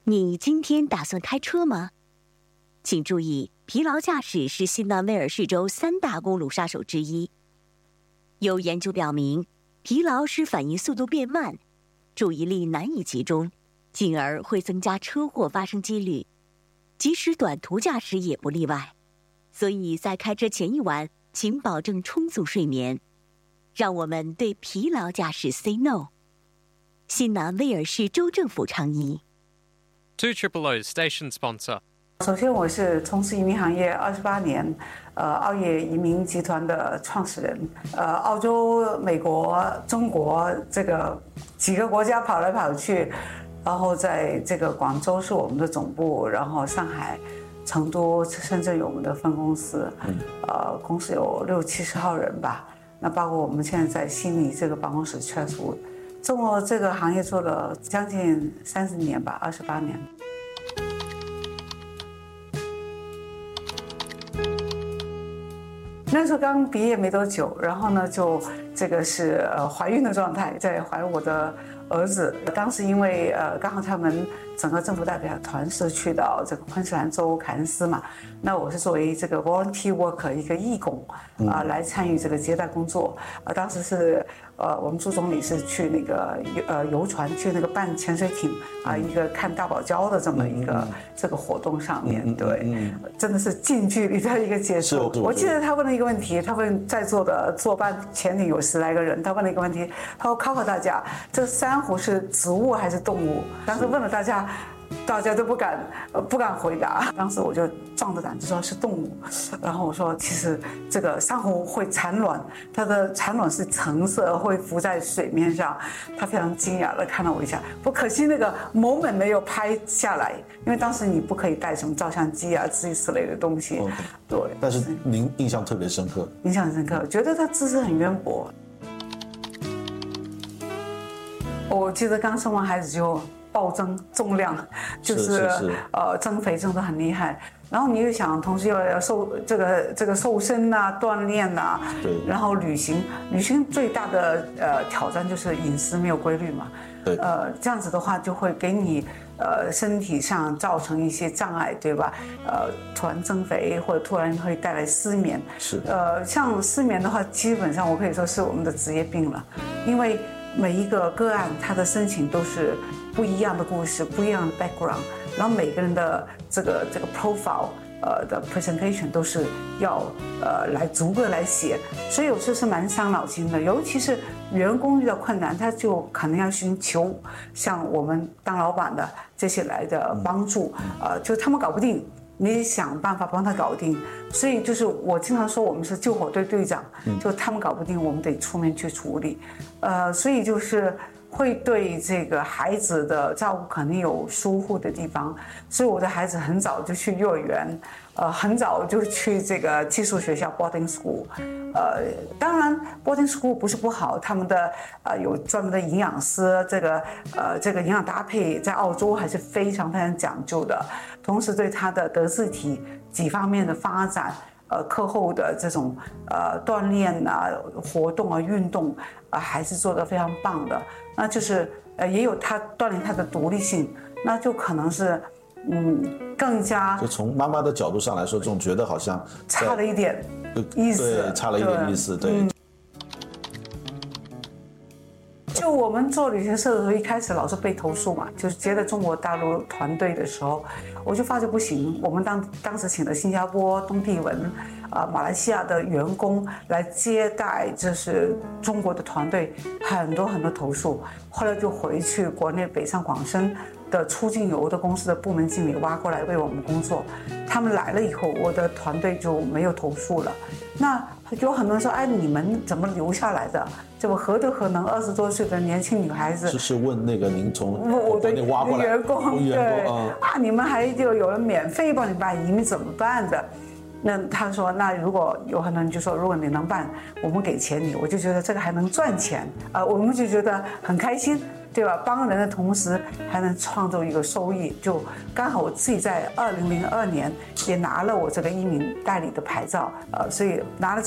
你今天打算开车吗？请注意，疲劳驾驶是新南威尔士州3大公路杀手之一。有研究表明，疲劳使反应速度变慢，注意力难以集中，进而会增加车祸发生几率。即使短途驾驶也不例外。所以在开车前一晚，请保证充足睡眠。让我们对疲劳驾驶 say no。新南威尔士州政府倡议。 200 station sponsor。 首先，我是从事移民行业28年，澳业移民集团的创始人。澳洲、美国、中国这个几个国家跑来跑去，然后在这个广州是我们的总部，然后上海、成都、深圳有我们的分公司，公司有60-70号人吧。那包括我们现在在悉尼这个办公室，Chatswood，做这个行业做了将近30年吧，28年。那时候刚毕业没多久，然后呢，就这个是怀孕的状态，在怀我的儿子。当时因为刚好他们整个政府代表团是去到这个昆士兰州凯恩斯嘛，那我是作为这个 volunteer worker 一个义工来参与这个接待工作。当时是我们朱总理是去那个游船去那个办潜水艇一个看大堡礁的这么一个这个活动上面，对，真的是近距离的一个接触。我记得他问了一个问题，他问在座的坐班前里有10来个人，他问了一个问题，他说考大家，这珊瑚是植物还是动物？当时问了大家都不敢回答。当时我就壮着胆子说是动物，然后我说其实这个珊瑚会产卵，它的产卵是橙色，会浮在水面上。他非常惊讶的看了我一下，不可惜那个 moment 没有拍下来，因为当时你不可以带什么照相机之类的东西。对， 但是您印象特别深刻？ 印象很深刻，觉得他知识很渊博。我记得刚生完孩子就暴增重量，就是增肥增得很厉害。然后你又想，同时要这个瘦身啊、锻炼啊， 对， 然后旅行最大的挑战就是饮食没有规律嘛。 对， 这样子的话就会给你身体上造成一些障碍，对吧？突然增肥或者突然会带来失眠。 是， 像失眠的话，基本上我可以说是我们的职业病了，因为每一个个案他的申请都是不一样的故事，不一样的 background， 然后每个人的这个 profile 的 presentation 都是要来逐个来写，所以有时候是蛮伤脑筋的。尤其是员工遇到困难，他就可能要寻求像我们当老板的这些来的帮助，就他们搞不定，你想办法帮他搞定。所以就是我经常说我们是救火队队长，就他们搞不定，我们得出面去处理。所以就是会对这个孩子的照顾肯定有疏忽的地方，所以我的孩子很早就去幼儿园，很早就去这个寄宿学校 boarding school。当然 boarding school 不是不好，他们的有专门的营养师，这个营养搭配在澳洲还是非常非常讲究的，同时对他的德智体几方面的发展。课后的这种锻炼啊、活动啊、运动还是做得非常棒的。那就是也有他锻炼他的独立性，那就可能是更加就从妈妈的角度上来说，总觉得好像差了一点意思， 对，差了一点意思，对。 就我们做旅行社的时候，一开始老是被投诉嘛，就是接待中国大陆团队的时候，我就发觉不行。我们当时请了新加坡、东帝汶、马来西亚的员工来接待，就是中国的团队，很多投诉。后来就回去国内北上广深的出境游的公司的部门经理挖过来为我们工作，他们来了以后，我的团队就没有投诉了。那有很多人说，哎，你们怎么留下来的？这不何德何能，20多岁的年轻女孩子。 是问那个您从我的挖过来员工，对你们还就有人免费帮你办移民怎么办的？那他说，那如果有很多人就说，如果你能办，我们给钱你，我就觉得这个还能赚钱我们就觉得很开心。对吧？帮人的同时还能创造一个收益，就刚好我自己在2002年也拿了我这个移民代理的牌照，所以拿了。